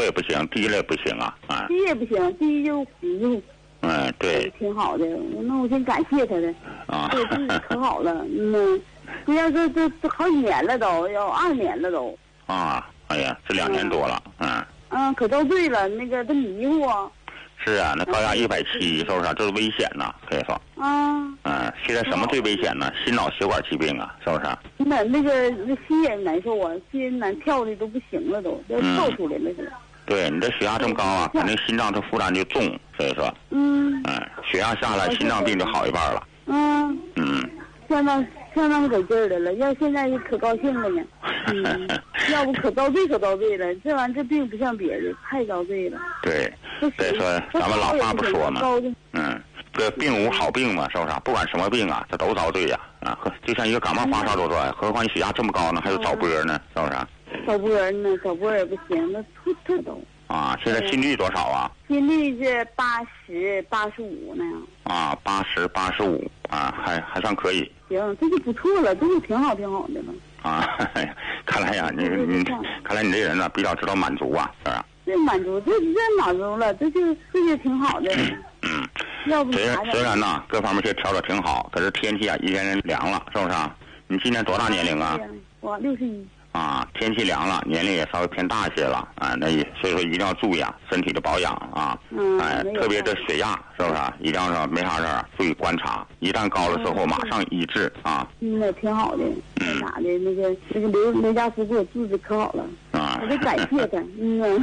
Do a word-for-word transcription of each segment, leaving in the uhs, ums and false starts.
也不行，低了也不行啊，啊， 低也不行，低就糊住。 嗯，对， 挺好的，那我先感谢他的， 啊， 对自己可好了，嗯，不要这这这好几年了都，要二年了都。 啊，哎呀，这两年多了，嗯。 嗯，可遭罪了，那个他迷糊。 是啊，那高压一百七，是不是？这是危险呐，可以说。 啊。 嗯，现在什么最危险呢？心脑血管疾病啊，是不是？ 那那个那心也难受啊，心难跳的都不行了都，要跳出来了是。 对你这血压这么高啊，肯定心脏这负担就重，所以说。 嗯。 嗯，血压下来，心脏病就好一半了。 嗯。 嗯。 相当相当给劲儿的了，要现在可高兴了呢。嗯，要不可遭罪可遭罪了，这玩意儿这病不像别的，太遭罪了。 对，所以说咱们老话不说嘛，嗯，这病无好病嘛，是不是？不管什么病啊，这都遭罪呀，啊，就像一个感冒发烧都遭，何况你血压这么高呢，还有早波呢，是不是？ 早波呢，早波也不行，那突突都。 啊，现在心率多少啊？ 心率是八十八十五那样。 啊，八十八十五啊，还还算可以。 行，这就不错了，这就挺好挺好的了。 啊，看来呀，你你看来你这人呢比较知道满足啊，是吧？ 这满足，这这满足了，这就这就挺好的。 嗯， 要不虽然虽然呢各方面些调整挺好，可是天气啊一天天凉了，是不是啊？你今年多大年龄啊？ 我六十一。 啊，天气凉了，年龄也稍微偏大一些了啊，那也所以说一定要注意啊，身体的保养啊， 嗯， 哎，特别这血压是不是啊？一定要没啥事儿注意观察，一旦高了之后马上医治啊。 嗯，那挺好的，那咋的？那个那个刘刘家福给我治的可好了， 啊， 我得感谢他，嗯。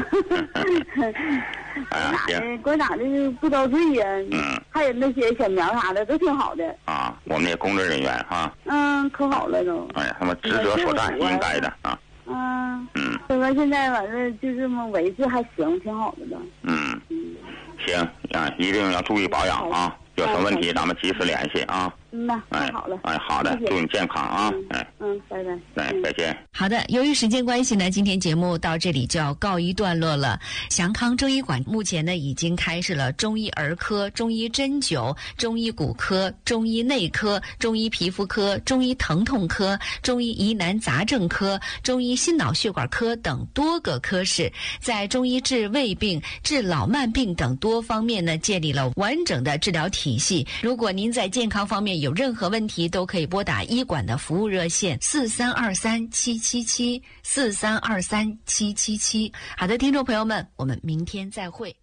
哎咋的？管咋的不遭罪呀？ 嗯， 还有那些小苗啥的都挺好的。 啊，我们那工作人员哈。 嗯，可好了都。 哎呀，他们职责所在，应该的啊。 嗯。 嗯。 这个现在反正就这么维持还行，挺好的吧。 嗯。行啊，一定要注意保养啊！有什么问题咱们及时联系啊。 嗯呐，太好了。 哎，好的，祝你健康啊！哎， 嗯，拜拜。 哎，再见。 好的，由于时间关系呢，今天节目到这里就要告一段落了。祥康中医馆目前呢已经开设了中医儿科、中医针灸、中医骨科、中医内科、中医皮肤科、中医疼痛科、中医疑难杂症科、中医心脑血管科等多个科室，在中医治胃病、治老慢病等多方面呢建立了完整的治疗体系。如果您在健康方面有任何问题，都可以拨打医馆的服务热线四三二三七七七四三二三七七七。好的，听众朋友们，我们明天再会。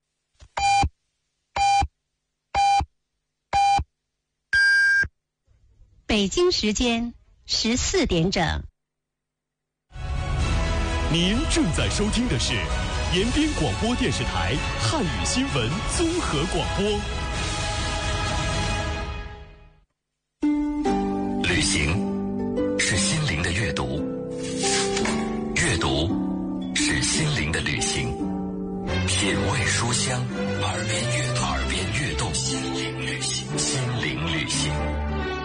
北京时间十四点整。 您正在收听的是延边广播电视台汉语新闻综合广播。 旅行是心灵的阅读，阅读是心灵的旅行。品味书香，耳边阅读，耳边阅读，心灵旅行，心灵旅行。